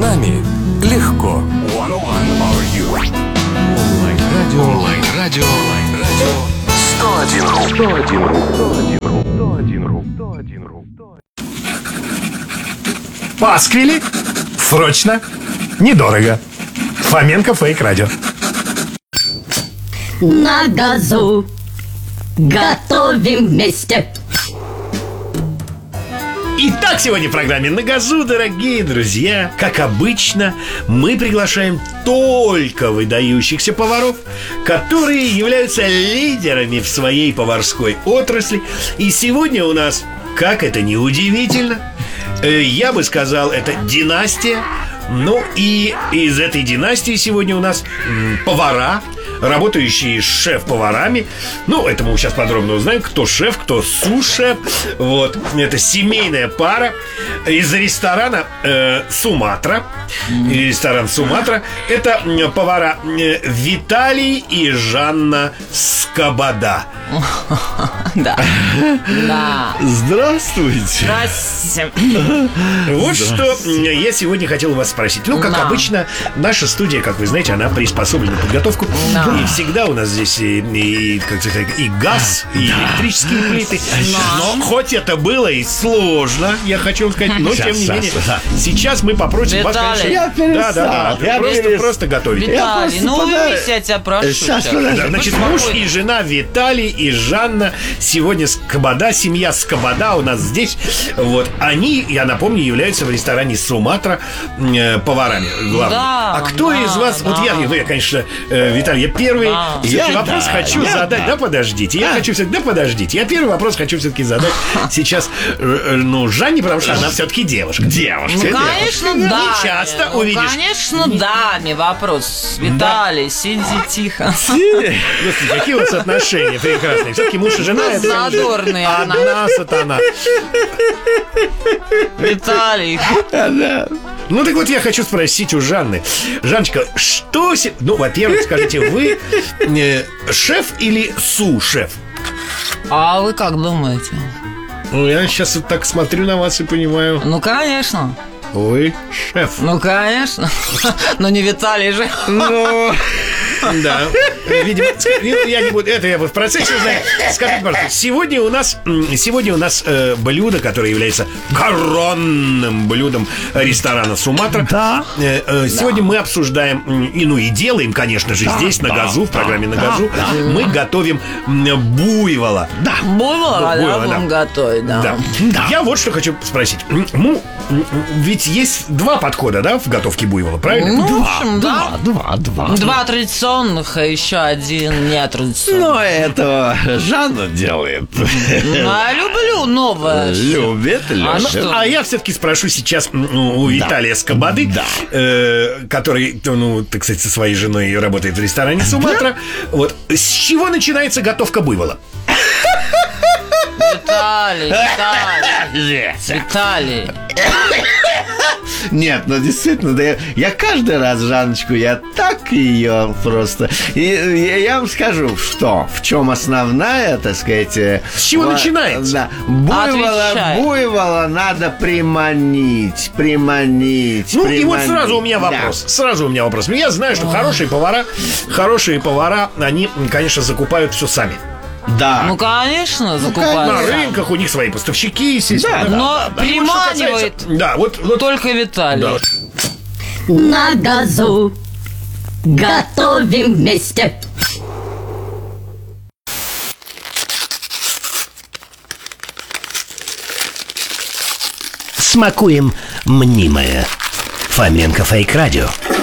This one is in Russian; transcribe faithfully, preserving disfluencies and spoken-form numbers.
нами легко. Онлайн-радио. Онлайн-радио. сто один ру. сто один ру. сто один ру. сто один ру. Пасквили? Срочно. Недорого. Фоменко Фейк Радио. На газу готовим вместе. Итак, сегодня в программе «На газу», дорогие друзья, как обычно, мы приглашаем только выдающихся поваров, которые являются лидерами в своей поварской отрасли. И сегодня у нас, как это ни удивительно, я бы сказал, это династия. Ну и из этой династии сегодня у нас м, повара, работающие с шеф-поварами. Ну, это мы сейчас подробно узнаем, кто шеф, кто су-шеф. Вот, это семейная пара из ресторана э, «Суматра». Ресторан «Суматра». Это м, повара э, Виталий и Жанна Скобода. Да. Да. Здравствуйте. Здравствуйте. Вот что я сегодня хотел у вас спросить. Ну, как Да. обычно, наша студия, как вы знаете, она приспособлена под подготовку. Да. И всегда у нас здесь и, и, как сказать, и газ, и электрические плиты. Но хоть это было и сложно, я хочу вам сказать, но Сейчас, тем не сейчас, менее, да. сейчас мы попросим вас, Виталий. конечно, Я перестал, да, да, я просто, перестал. просто готовить. Виталий, просто ну пода- уймись, я тебя прошу. Сейчас, сейчас. подожди. Да, значит, Будь муж спокоен. и жена Виталий и Жанна. Сегодня Скобода, семья Скобода у нас здесь. Вот, они, я напомню, являются в ресторане «Суматра» э, поварами главными. Да, А кто да, из вас, вот да. я, ну я, конечно, э, Виталий, я первый Да. все-таки Я вопрос да, хочу я задать. да. Да, подождите, я хочу все-таки, да, подождите. Я первый вопрос хочу все-таки задать сейчас, э, э, ну, Жанне, потому что она все-таки девушка. Девушка. Ну, девушка. конечно, Не да. часто Ну, увидишь. конечно, даме вопрос. Виталий, сиди тихо. Господи, какие у вас отношения прекрасные. Все-таки муж и жена — это Задорные она. одна сатана. Виталий. Ну так вот я хочу спросить у Жанны. Жанночка, что... се- Ну, во-первых, скажите, вы э, шеф или су-шеф? А вы как думаете? Ну, я сейчас вот так смотрю на вас и понимаю, Ну, конечно. вы шеф. Ну, конечно. Но не Виталий же. Ну, да. Видимо, ск- я не буду, это я в процессе знаю. Скажите, пожалуйста, сегодня у нас, м, сегодня у нас э, блюдо, которое является коронным блюдом ресторана «Суматра». Да. Э, э, сегодня мы обсуждаем, м, и ну и делаем, конечно же, здесь, на газу, в программе «На газу», мы готовим м, буйвола. Да. Буйвола, да, буйвола, да. будем готовить, да. Да. Я вот что хочу спросить. М, Ну, м, ведь есть два подхода, да, в готовке буйвола, правильно? Ну, в общем, да. Два, два. Два традиционных, а еще один нетрадиционный. Но это Жанна делает. Ну, я люблю новое. Любит, А любит. что? А я все-таки спрошу сейчас м, у Виталия Скободы, Да. э, который, ну, так сказать, со своей женой работает в ресторане «Суматра». Вот с чего начинается готовка буйвола? Виталий, Виталий, Виталий. Нет, ну действительно, да я, я каждый раз Жанночку, я так ее просто... И я, я вам скажу, что, в чем основная, так сказать... э, С чего ва- начинается? Да, буйвола, Отвечай. буйвола надо приманить, приманить, Ну и вот приманить. сразу у меня Да. вопрос. Сразу у меня вопрос. Я знаю, что хорошие повара, хорошие повара, они, конечно, закупают все сами. Да. Ну, конечно, На закупают. рынках у них свои поставщики, естественно. Да, да. Но Ну, вот что приманивает касается- Да, вот, вот только Виталий. да. На газу готовим вместе. Смакуем мнимое. Фоменко Фейк Радио.